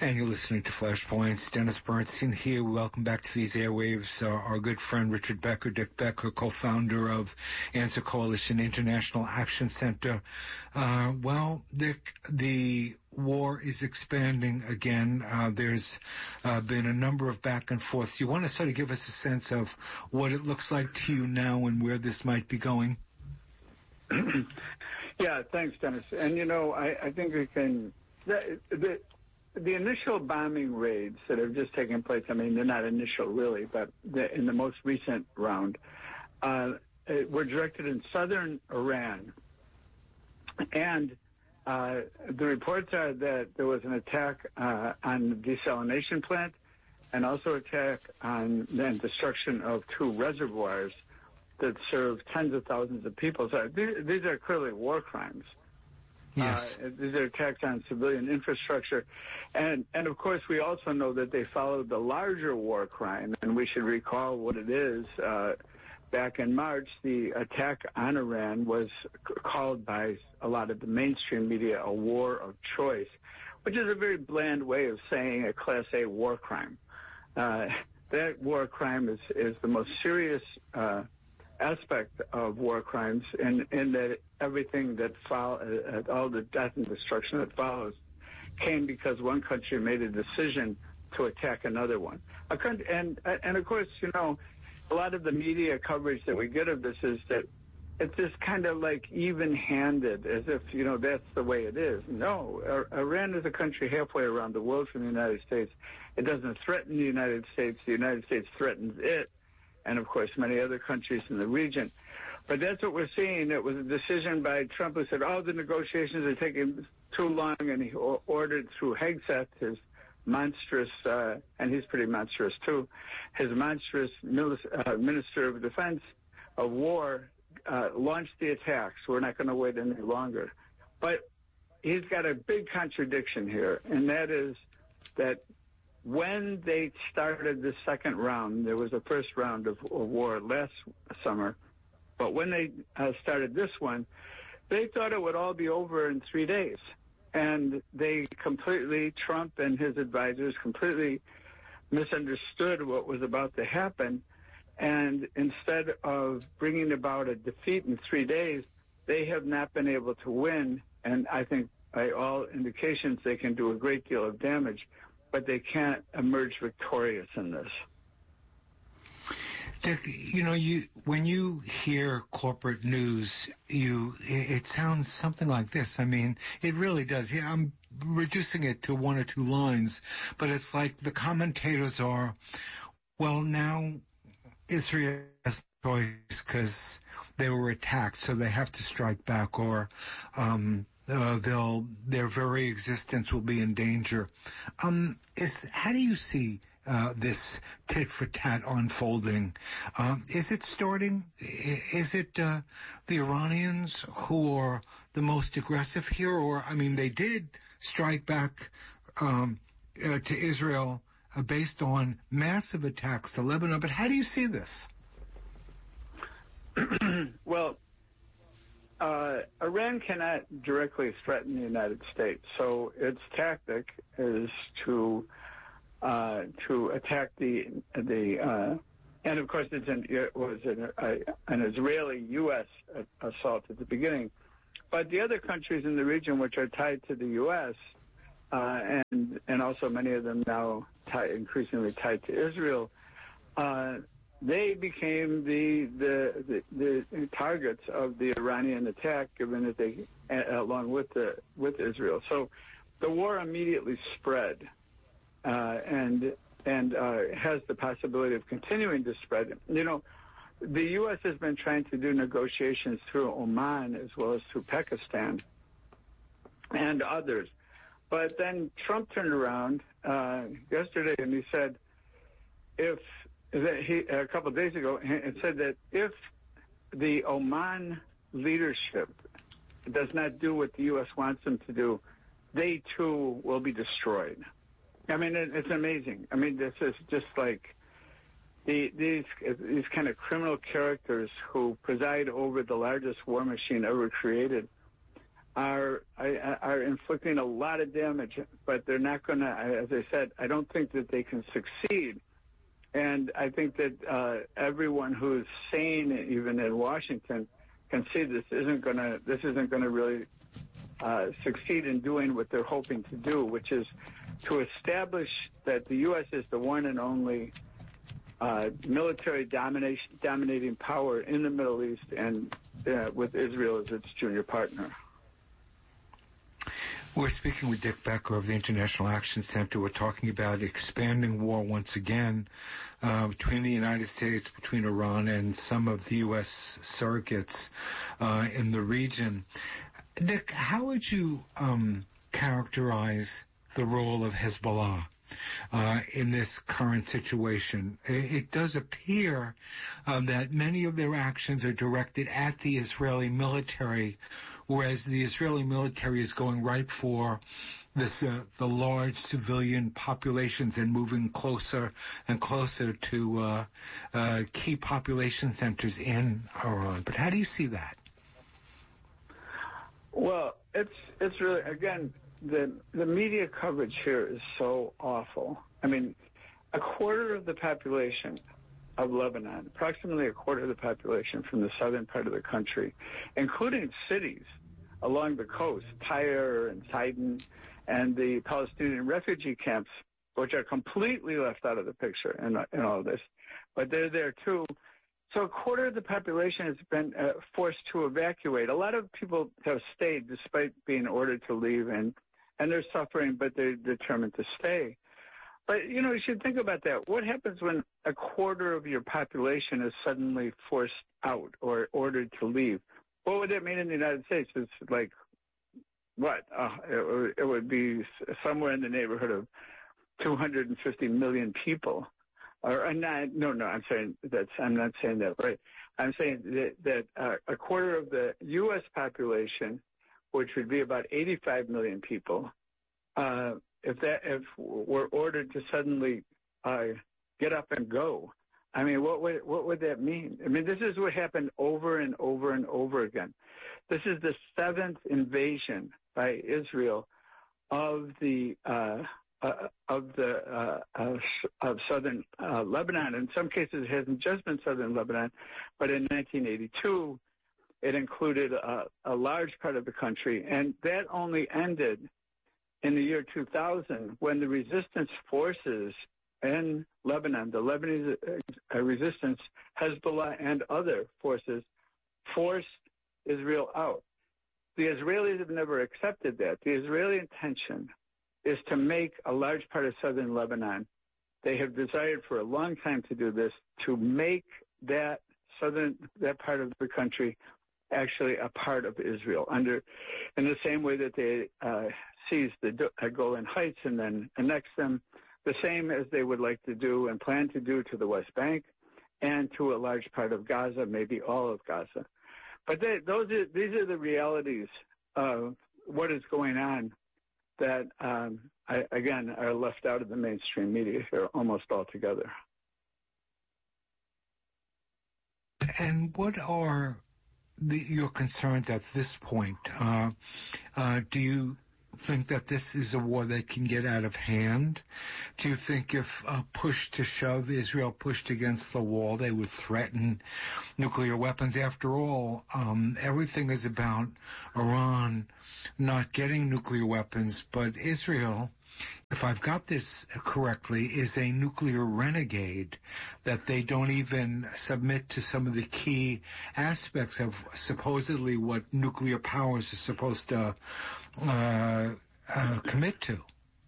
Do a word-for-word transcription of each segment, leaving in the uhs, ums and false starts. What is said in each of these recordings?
And you're listening to Flashpoints. Dennis Bernstein here. Welcome back to these airwaves. Uh, our good friend Richard Becker, Dick Becker, co-founder of Answer Coalition International Action Center. Uh, well, Dick, the war is expanding again. Uh, there's uh, been a number of back and forths. You want to sort of give us a sense of what it looks like to you now and where this might be going? Yeah, thanks, Dennis. And, you know, I, I think we can... The, the, The initial bombing raids that have just taken place, I mean, they're not initial really, but the, in the most recent round, uh, were directed in southern Iran. And uh, the reports are that there was an attack uh, on the desalination plant and also attack on the destruction of two reservoirs that serve tens of thousands of people. So these, these are clearly war crimes. Yes. Uh, these are attacks on civilian infrastructure. And, and of course, we also know that they followed the larger war crime, and we should recall what it is. Uh, back in March, the attack on Iran was c- called by a lot of the mainstream media a war of choice, which is a very bland way of saying a Class A war crime. Uh, that war crime is, is the most serious uh aspect of war crimes, in, in that everything that follow, uh, all the death and destruction that follows, came because one country made a decision to attack another one. A country, and and of course, you know, a lot of the media coverage that we get of this is that it's just kind of like even-handed, as if, you know, that's the way it is. No, Iran is a country halfway around the world from the United States. It doesn't threaten the United States. The United States threatens it, and, of course, many other countries in the region. But that's what we're seeing. It was a decision by Trump who said, oh, the negotiations are taking too long, and he ordered through Hegseth, his monstrous, uh, and he's pretty monstrous too, his monstrous uh, Minister of Defense of War, uh, launched the attacks. We're not going to wait any longer. But he's got a big contradiction here, and that is that when they started the second round, there was a first round of, of war last summer, but when they uh, started this one, they thought it would all be over in three days. And they completely, Trump and his advisors completely misunderstood what was about to happen. And instead of bringing about a defeat in three days, they have not been able to win. And I think by all indications, they can do a great deal of damage, but they can't emerge victorious in this. Dick, you know, you when you hear corporate news, you it, it sounds something like this. I mean, it really does. Yeah, I'm reducing it to one or two lines, but it's like the commentators are, well, now Israel has a choice because they were attacked, so they have to strike back, or um Uh, they'll, their very existence will be in danger. Um, is, how do you see uh, this tit for tat unfolding? Um, is it starting? Is it uh, the Iranians who are the most aggressive here? Or, I mean, they did strike back um, uh, to Israel uh, based on massive attacks to Lebanon. But how do you see this? Well, Uh, Iran cannot directly threaten the United States, so its tactic is to uh, to attack the the uh, and of course it's an, it was an, uh, an Israeli U S assault at the beginning, but the other countries in the region which are tied to the U S uh, and and also many of them now tie, increasingly tied to Israel. Uh, They became the the, the the targets of the Iranian attack, given that they, uh, along with the with Israel. So, the war immediately spread, uh, and and uh, has the possibility of continuing to spread. You know, the U S has been trying to do negotiations through Oman as well as through Pakistan and others, but then Trump turned around uh, yesterday and he said, if that he, a couple of days ago, and said that if the Oman leadership does not do what the U S wants them to do, they too will be destroyed. I mean, it, it's amazing. I mean, this is just like the, these these kind of criminal characters who preside over the largest war machine ever created are are inflicting a lot of damage, but they're not going to, as I said, I don't think that they can succeed. And I think that uh, everyone who's sane, even in Washington, can see this isn't going to this isn't going to really uh, succeed in doing what they're hoping to do, which is to establish that the U S is the one and only uh, military domination, dominating power in the Middle East, and uh, with Israel as its junior partner. We're speaking with Dick Becker of the International Action Center. We're talking about expanding war once again uh, between the United States, between Iran, and some of the U S surrogates uh, in the region. Dick, how would you um, characterize the role of Hezbollah uh, in this current situation? It, it does appear uh, that many of their actions are directed at the Israeli military, whereas the Israeli military is going right for this, uh, the large civilian populations and moving closer and closer to uh, uh, key population centers in Iran. But how do you see that? Well, it's it's really, again, the the media coverage here is so awful. I mean, a quarter of the population of Lebanon, approximately a quarter of the population from the southern part of the country, including cities along the coast, Tyre and Sidon, and the Palestinian refugee camps, which are completely left out of the picture in, in all this, but they're there too. So a quarter of the population has been uh, forced to evacuate. A lot of people have stayed despite being ordered to leave, and, and they're suffering, but they're determined to stay. But, you know, you should think about that. What happens when a quarter of your population is suddenly forced out or ordered to leave? What would that mean in the United States? It's like, what? Uh, it, it would be somewhere in the neighborhood of two hundred fifty million people. Or, or not, no, no, I'm saying that's, I'm not saying that, right? I'm saying that, that uh, a quarter of the U S population, which would be about eighty-five million people, uh, if that, if we're ordered to suddenly uh, get up and go, I mean, what would what would that mean? I mean, this is what happened over and over and over again. This is the seventh invasion by Israel of the uh, uh, of the uh, of, of southern uh, Lebanon. In some cases, it hasn't just been southern Lebanon, but in nineteen eighty-two, it included a, a large part of the country, and that only ended in the year two thousand, when the resistance forces in Lebanon, the Lebanese uh, resistance, Hezbollah and other forces, forced Israel out. The Israelis have never accepted that. The Israeli intention is to make a large part of southern Lebanon. They have desired for a long time to do this, to make that southern, that part of the country actually a part of Israel, under in the same way that they uh, seized the uh, Golan Heights and then annexed them, the same as they would like to do and plan to do to the West Bank and to a large part of Gaza, maybe all of Gaza. But they, those are, these are the realities of what is going on that, um, I, again, are left out of the mainstream media here almost altogether. And what are the, your concerns at this point? Uh, uh, do you think that this is a war that can get out of hand? Do you think if uh, pushed to shove, Israel pushed against the wall, they would threaten nuclear weapons? After all, um, everything is about Iran not getting nuclear weapons, but Israel, if I've got this correctly, is a nuclear renegade, that they don't even submit to some of the key aspects of supposedly what nuclear powers are supposed to uh, uh, commit to.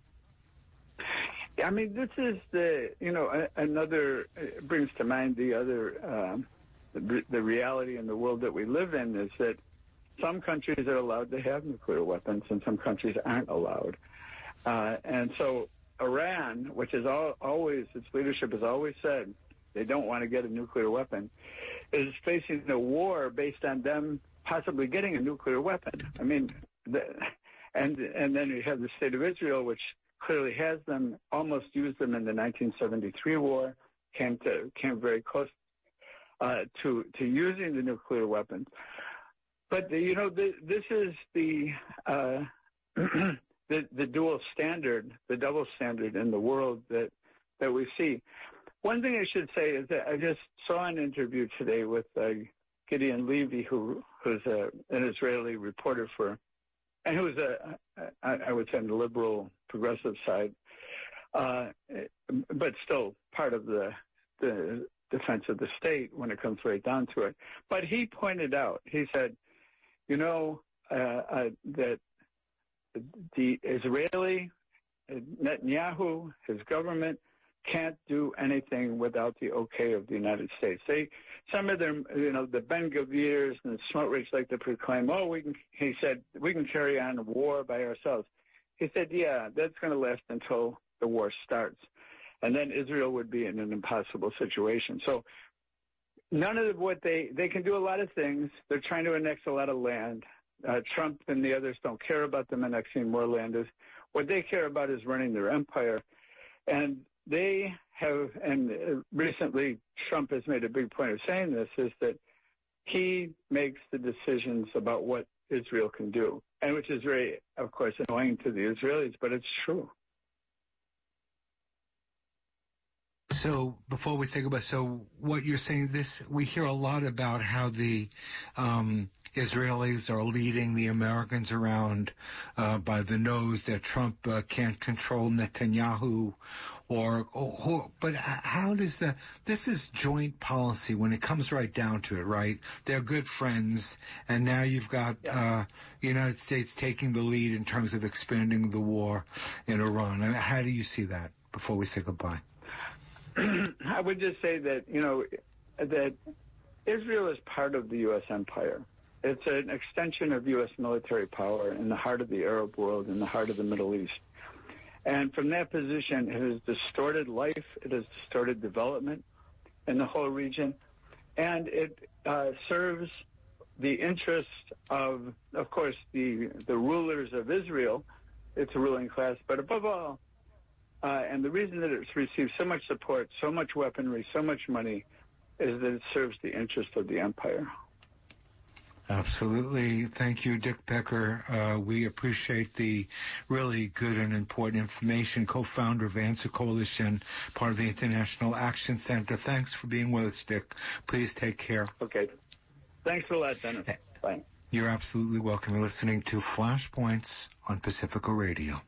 I mean, this is the, you know, another, it brings to mind the other, um, the, the reality in the world that we live in is that some countries are allowed to have nuclear weapons and some countries aren't allowed. Uh, and so Iran, which is all, always, its leadership has always said they don't want to get a nuclear weapon, is facing a war based on them possibly getting a nuclear weapon. I mean, the, and and then you have the State of Israel, which clearly has them, almost used them in the nineteen seventy-three war, came to came very close uh, to to using the nuclear weapons. But, you know, the, this is the, uh, the the dual standard, the double standard in the world that, that we see. One thing I should say is that I just saw an interview today with uh, Gideon Levy, who who's a, an Israeli reporter for, and who's a, I, I would say, on the liberal progressive side, uh, but still part of the the defense of the state when it comes right down to it. But he pointed out, he said, you know, uh, uh, that the Israeli, Netanyahu, his government, can't do anything without the okay of the United States. They, some of them, you know, the Ben Gavirs and the Smotrich like to proclaim, oh, we can, he said, we can carry on a war by ourselves. He said, yeah, that's going to last until the war starts. And then Israel would be in an impossible situation. So none of what they, they can do a lot of things. They're trying to annex a lot of land. Uh, Trump and the others don't care about them annexing more land. What they care about is running their empire. And they have, and recently Trump has made a big point of saying this, is that he makes the decisions about what Israel can do, and which is very, of course, annoying to the Israelis, but it's true. So before we say goodbye, so what you're saying, this, we hear a lot about how the um, Israelis are leading the Americans around uh, by the nose, that Trump uh, can't control Netanyahu, or, or, or, but how does the, this is joint policy when it comes right down to it, right? They're good friends, and now you've got uh, the United States taking the lead in terms of expanding the war in Iran. I mean, how do you see that before we say goodbye? I would just say that, you know, that Israel is part of the U S empire. It's an extension of U S military power in the heart of the Arab world, in the heart of the Middle East. And from that position, it has distorted life, it has distorted development in the whole region, and it uh, serves the interests of, of course, the, the rulers of Israel. It's a ruling class, but above all, Uh, and the reason that it's received so much support, so much weaponry, so much money, is that it serves the interest of the empire. Absolutely. Thank you, Dick Becker. Uh, we appreciate the really good and important information. Co-founder of Answer Coalition, part of the International Action Center. Thanks for being with us, Dick. Please take care. Okay. Thanks a lot, Dennis. Bye. You're absolutely welcome. You're listening to Flashpoints on Pacifica Radio.